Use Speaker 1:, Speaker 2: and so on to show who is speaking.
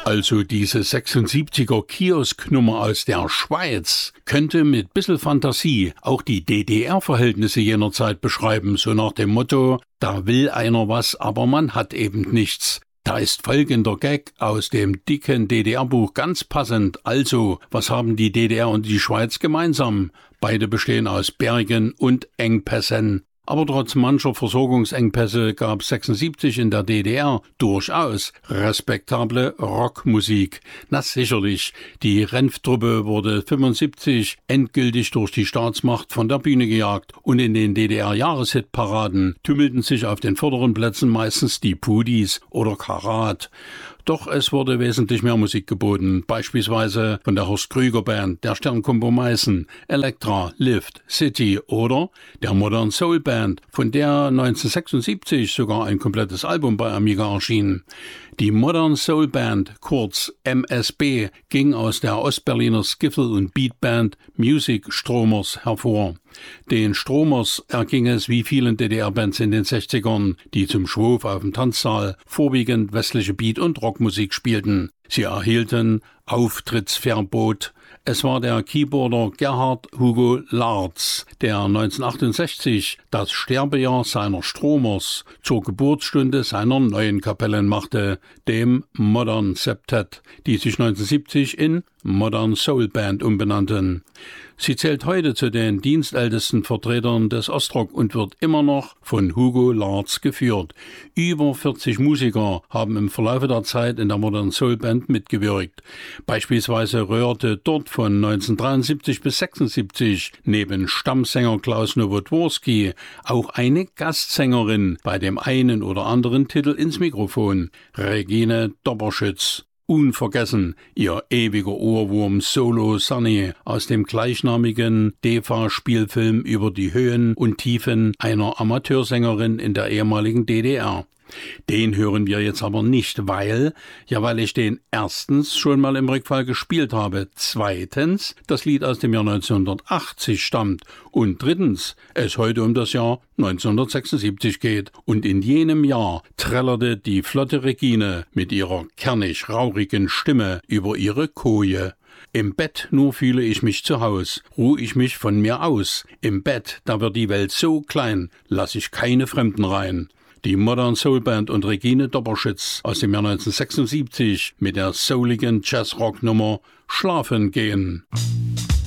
Speaker 1: Also diese 76er Kiosknummer aus der Schweiz könnte mit bissel Fantasie auch die DDR-Verhältnisse jener Zeit beschreiben, so nach dem Motto, da will einer was, aber man hat eben nichts. Da ist folgender Gag aus dem dicken DDR-Buch ganz passend. Also, was haben die DDR und die Schweiz gemeinsam? Beide bestehen aus Bergen und Engpässen. Aber trotz mancher Versorgungsengpässe gab 76 in der DDR durchaus respektable Rockmusik. Na sicherlich, die Renftruppe wurde 75 endgültig durch die Staatsmacht von der Bühne gejagt und in den DDR-Jahreshitparaden tümmelten sich auf den vorderen Plätzen meistens die Pudis oder Karat. Doch es wurde wesentlich mehr Musik geboten, beispielsweise von der Horst Krüger Band, der Sternkombo Meißen, Elektra, Lift, City oder der Modern Soul Band, von der 1976 sogar ein komplettes Album bei Amiga erschien. Die Modern Soul Band, kurz MSB, ging aus der Ostberliner Skiffle- und Beatband Music Stromers hervor. Den Stromers erging es wie vielen DDR-Bands in den 60ern, die zum Schwurf auf dem Tanzsaal vorwiegend westliche Beat- und Rockmusik spielten. Sie erhielten Auftrittsverbot. Es war der Keyboarder Gerhard Hugo Larz, der 1968 das Sterbejahr seiner Stromers zur Geburtsstunde seiner neuen Kapellen machte, dem Modern Septet, die sich 1970 in Modern Soul Band umbenannten. Sie zählt heute zu den dienstältesten Vertretern des Ostrock und wird immer noch von Hugo Larz geführt. Über 40 Musiker haben im Verlaufe der Zeit in der Modern Soul Band mitgewirkt. Beispielsweise rührte dort von 1973 bis 1976 neben Stammsänger Klaus Nowotworski auch eine Gastsängerin bei dem einen oder anderen Titel ins Mikrofon, Regine Doberschütz. Unvergessen ihr ewiger Ohrwurm Solo Sunny aus dem gleichnamigen DEFA-Spielfilm über die Höhen und Tiefen einer Amateursängerin in der ehemaligen DDR. Den hören wir jetzt aber nicht, weil ich den erstens schon mal im Rückfall gespielt habe, zweitens das Lied aus dem Jahr 1980 stammt und drittens es heute um das Jahr 1976 geht und in jenem Jahr trällerte die flotte Regine mit ihrer kernig-raurigen Stimme über ihre Koje. Im Bett nur fühle ich mich zu Haus, ruh ich mich von mir aus. Im Bett, da wird die Welt so klein, lass ich keine Fremden rein. Die Modern Soul Band und Regine Doberschütz aus dem Jahr 1976 mit der souligen Jazzrock-Nummer Schlafen gehen.